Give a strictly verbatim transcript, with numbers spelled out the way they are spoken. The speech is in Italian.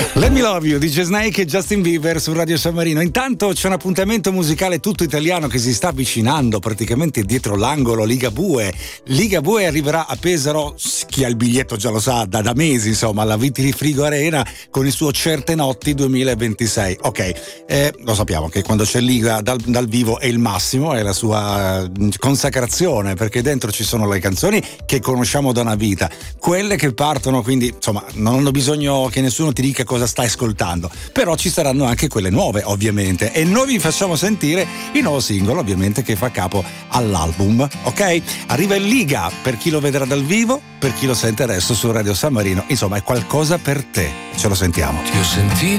Let Me Love You di J Snake e Justin Bieber su Radio San Marino. Intanto c'è un appuntamento musicale tutto italiano che si sta avvicinando praticamente dietro l'angolo. Ligabue Ligabue arriverà a Pesaro, chi ha il biglietto già lo sa da, da mesi, insomma, alla Vitili Frigo Arena con il suo Certe Notti duemilaventisei. Ok, eh, lo sappiamo che quando c'è Liga dal, dal vivo è il massimo, è la sua consacrazione, perché dentro ci sono le canzoni che conosciamo da una vita, quelle che partono, quindi insomma non hanno bisogno che nessuno ti dica cosa stai ascoltando, però ci saranno anche quelle nuove ovviamente, e noi vi facciamo sentire il nuovo singolo ovviamente che fa capo all'album. Ok, arriva in Liga per chi lo vedrà dal vivo, per chi lo sente adesso su Radio San Marino, insomma è qualcosa per te, ce lo sentiamo. Ti ho sentito